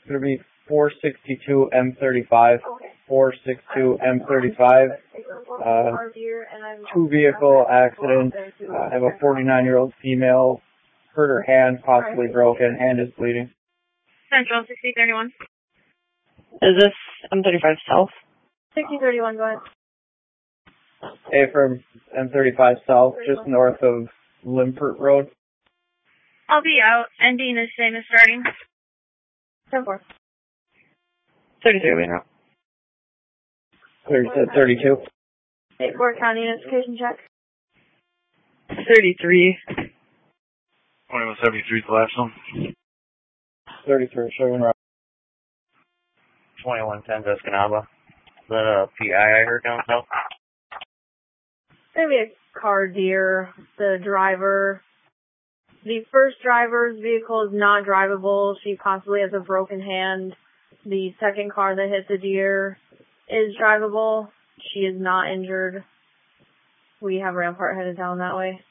It's going to be 462 M35. 462 M35. Two vehicle accident. I have a 49-year-old female. Hurt her hand, possibly broken. Hand is bleeding. Central 6031. Is this M35 South? 6031, go ahead. A from M35 South, just north of Limpert Road. I'll be out. Ending is same as starting. 10-4. 33 being out. 32. 8-4 county identification check. 33. 2173 is the last one. 33, Sherman Road. 2110 Escanaba. Is that a PI I heard down south? Maybe a car deer. The first driver's vehicle is not drivable. She possibly has a broken hand. The second car that hit the deer is drivable. She is not injured. We have Rampart headed down that way.